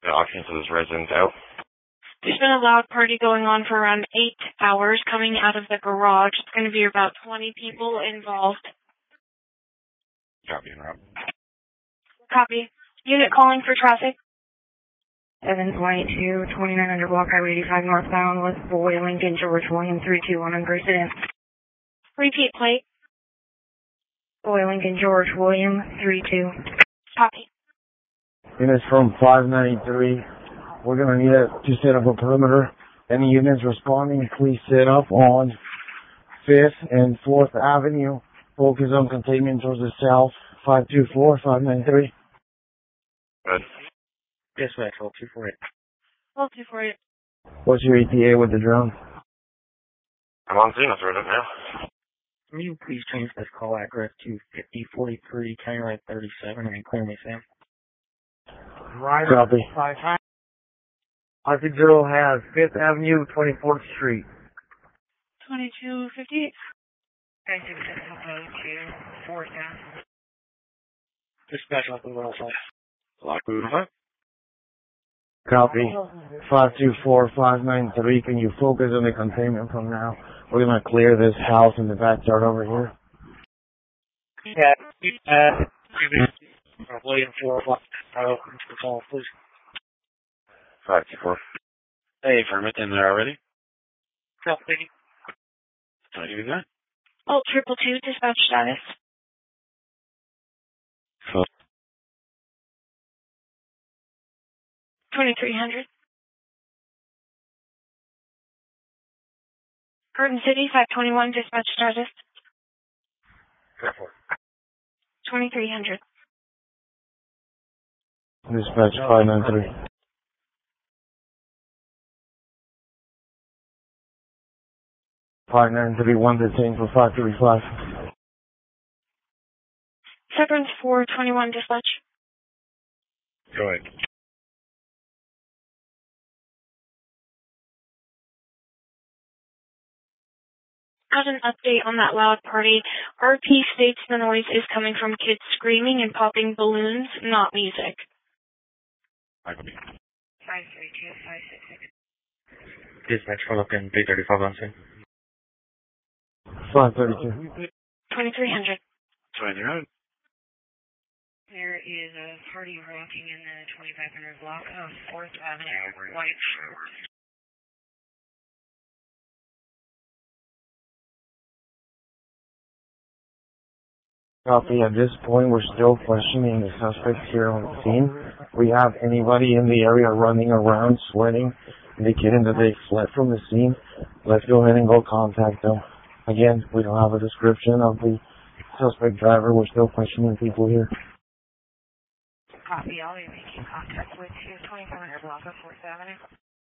The occupants of this residence out. There's been a loud party going on for around 8 hours coming out of the garage. It's going to be about 20 people involved. Copy, Rob. Copy. Unit calling for traffic. 722, 2900 Block Highway 85 northbound with Boy Lincoln George William 321 on resident. Repeat plate. Boy Lincoln George William 32. Copy. Units from 593. We're going to need to set up a perimeter. Any units responding, please set up on 5th and 4th Avenue. Focus on containment towards the south. 524, 593. Good. Dispatch, 12248. 12248. What's your ETA with the drone? I'm on scene, that's resident now. Can you please change this call address to 5043 County Line 37 and clear me, Sam? Right. Copy. Arctic Girl has 5th Avenue, 24th Street. 2258. Guys, you can to 4th Avenue. Dispatch, Lockwood 105. Lockwood 105. Copy. 524, 593. Can you focus on the containment from now? We're going to clear this house in the backyard over here. Yeah. William 4 o'clock. Call, please. 524. Hey, permit in there already? Copy. What do you got? Oh, 222, dispatch status. So, 2300. Garden City, 521, dispatch status. 2300. Dispatch 593. 5931 detained for 535. Severance 421, dispatch. go ahead. Got an update on that loud party. RP states the noise is coming from kids screaming and popping balloons, not music. 532, 566. Dispatch, follow up in 335 on scene. 532. 2300. 2300. There is a party rocking in the 2500 block of 4th Avenue, White Shores. Copy. At this point, we're still questioning the suspects here on the scene. We have anybody in the area running around, sweating, indicating that they fled from the scene. Let's go ahead and go contact them. Again, we don't have a description of the suspect driver. We're still questioning people here. Copy. I'll be making contact with you. 2500 block of 4th Avenue.